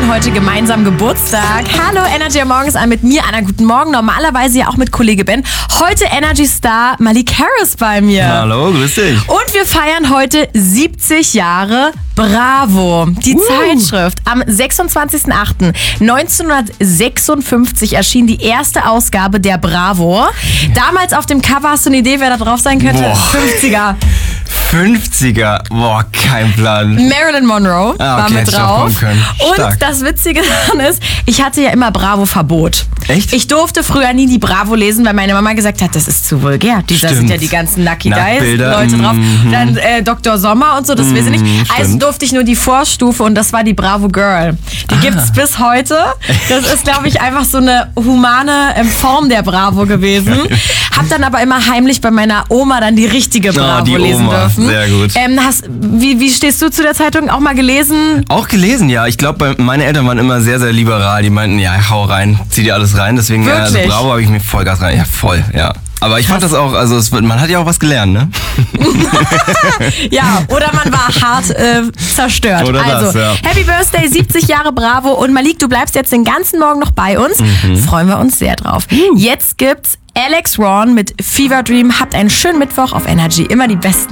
feiern heute gemeinsam Geburtstag. Hallo, Energy am Morgen ist an mit mir, Anna, guten Morgen. Normalerweise ja auch mit Kollege Ben. Heute Energy Star Malik Harris bei mir. Hallo, grüß dich. Und wir feiern heute 70 Jahre Bravo. Die Zeitschrift. Am 26.08.1956 erschien die erste Ausgabe der Bravo. Damals auf dem Cover, hast du eine Idee, wer da drauf sein könnte? Boah. 50er. 50er? Boah, kein Plan. Marilyn Monroe war okay, mit hätte ich drauf. drauf kommen können. Stark. Und das Witzige daran ist, ich hatte ja immer Bravo-Verbot. Echt? Ich durfte früher nie die Bravo lesen, weil meine Mama gesagt hat, das ist zu vulgär. Da sind ja die ganzen Lucky Guys, Nacktbilder, Leute drauf. Dann Dr. Sommer und so, das weiß ich nicht. Also stimmt. durfte ich nur die Vorstufe und das war die Bravo Girl. Die gibt's bis heute. Das ist, glaube ich, einfach so eine humane Form der Bravo gewesen. Hab dann aber immer heimlich bei meiner Oma dann die richtige Bravo die lesen Oma. dürfen. Sehr gut. Wie stehst du zu der Zeitung? Auch mal gelesen? Auch gelesen, ja. Ich glaube, meine Eltern waren immer sehr, sehr liberal. Die meinten, ja, hau rein, zieh dir alles rein. Deswegen, also Wirklich? Bravo habe ich mir Vollgas rein. Ja, voll, ja. Aber ich fand das auch, also man hat ja auch was gelernt, ne? Ja, oder man war hart zerstört. Oder also, das, ja. Happy Birthday, 70 Jahre Bravo. Und Malik, du bleibst jetzt den ganzen Morgen noch bei uns. Freuen wir uns sehr drauf. Jetzt gibt's Alex Ron mit Fever Dream. Habt einen schönen Mittwoch auf Energy. Immer die besten